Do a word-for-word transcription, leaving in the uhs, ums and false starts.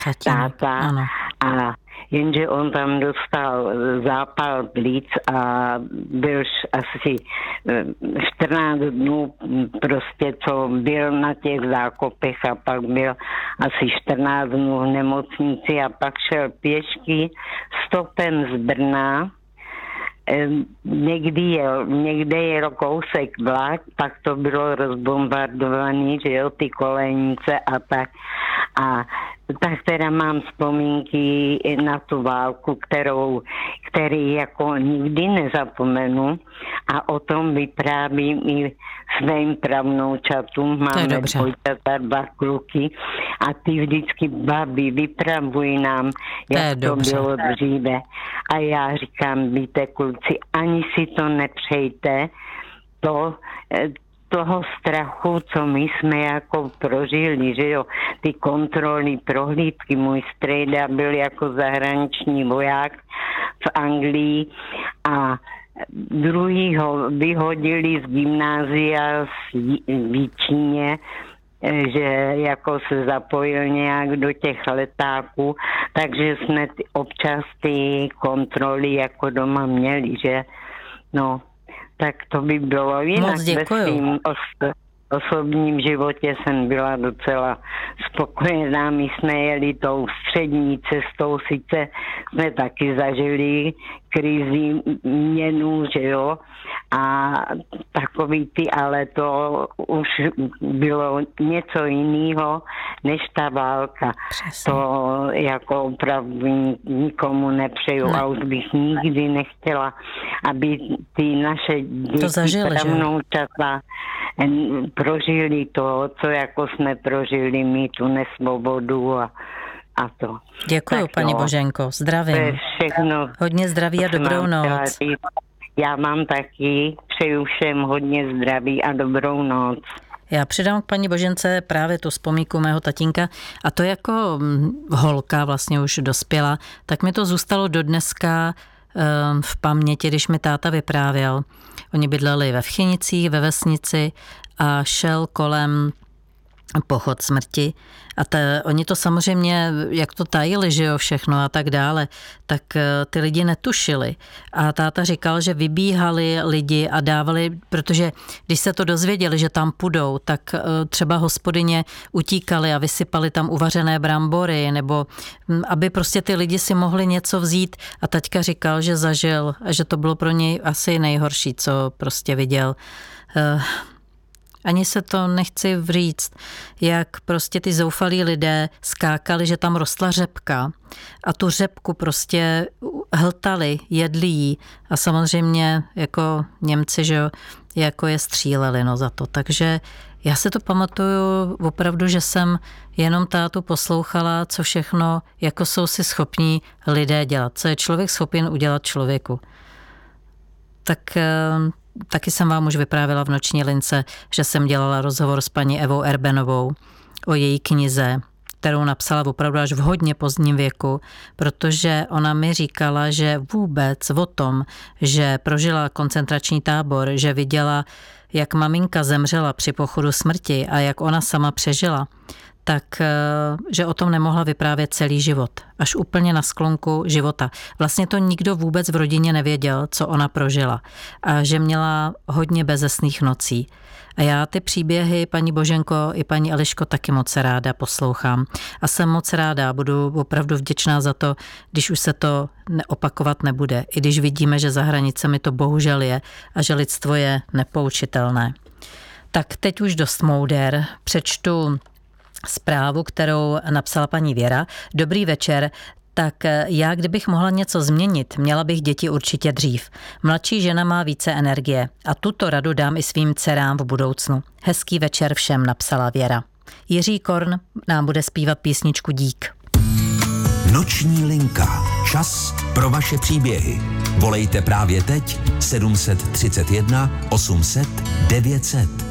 táta. Ano. A jenže on tam dostal zápal plic a byl asi čtrnáct dnů prostě, co byl na těch zákopech a pak byl asi čtrnáct dnů v nemocnici a pak šel pěšky stopem z Brna. Někdy je, někde je kousek vlak, pak to bylo rozbombardovaný, že jo, ty kolejnice a tak. A tak teda mám vzpomínky na tu válku, kterou, který jako nikdy nezapomenu a o tom vyprávím i svým pravnoučatům. Máme dvojčata, dva kluky a ty vždycky babi vypravují nám, jak to, to bylo dříve. A já říkám, víte kluci, ani si to nepřejte, to toho strachu, co my jsme jako prožili, že jo, ty kontroly, prohlídky, můj strejda byl jako zahraniční voják v Anglii a druhý ho vyhodili z gymnázia v Jíčíně, že jako se zapojil nějak do těch letáků, takže jsme ty, občas ty kontroly jako doma měli, že no, tak to by bylo jinak. Ve svým os- osobním životě jsem byla docela spokojená. My jsme jeli tou střední cestou, sice jsme taky zažili krizi měnů, že jo, a takový ty, ale to už bylo něco jiného než ta válka. Přesně. To jako opravdu nikomu nepřeju ne. A už bych nikdy nechtěla, aby ty naše děti pravnoučata prožili to, co jako jsme prožili my, tu nesvobodu a, a to. Děkuju, tak paní to, Boženko, zdravím. To je všechno. Hodně zdraví a dobrou noc. Já mám taky, přeju všem hodně zdraví a dobrou noc. Já přidám k paní Božence právě tu vzpomínku mého tatínka a to jako holka vlastně už dospěla, tak mi to zůstalo do dneska v paměti, když mi táta vyprávěl. Oni bydleli ve Vchynicích, ve vesnici a šel kolem pochod smrti a te, oni to samozřejmě, jak to tajili, že jo, všechno a tak dále, tak ty lidi netušili. A táta říkal, že vybíhali lidi a dávali, protože když se to dozvěděli, že tam půjdou, tak třeba hospodyně utíkali a vysypali tam uvařené brambory, nebo aby prostě ty lidi si mohli něco vzít. A taťka říkal, že zažil a že to bylo pro něj asi nejhorší, co prostě viděl. Ani se to nechci říct, jak prostě ty zoufalí lidé skákali, že tam rostla řepka a tu řepku prostě hltali, jedli jí a samozřejmě jako Němci, že jo, jako je stříleli no za to. Takže já se to pamatuju opravdu, že jsem jenom tátu poslouchala, co všechno jako jsou si schopní lidé dělat, co je člověk schopen udělat člověku. Tak taky jsem vám už vyprávěla v Noční lince, že jsem dělala rozhovor s paní Evou Erbenovou o její knize, kterou napsala opravdu až v hodně pozdním věku, protože ona mi říkala, že vůbec o tom, že prožila koncentrační tábor, že viděla, jak maminka zemřela při pochodu smrti a jak ona sama přežila, tak že o tom nemohla vyprávět celý život. Až úplně na sklonku života. Vlastně to nikdo vůbec v rodině nevěděl, co ona prožila. A že měla hodně bezesných nocí. A já ty příběhy, paní Boženko i paní Eliško, taky moc ráda poslouchám. A jsem moc ráda, budu opravdu vděčná za to, když už se to neopakovat nebude. I když vidíme, že za hranicemi to bohužel je a že lidstvo je nepoučitelné. Tak teď už dost mouder. Přečtu zprávu, kterou napsala paní Věra. Dobrý večer. Tak já, kdybych mohla něco změnit, měla bych děti určitě dřív. Mladší žena má více energie a tuto radu dám i svým dcerám v budoucnu. Hezký večer všem, napsala Věra. Jiří Korn nám bude zpívat písničku Dík. Noční linka. Čas pro vaše příběhy. Volejte právě teď sedm set třicet jedna osm set devět set.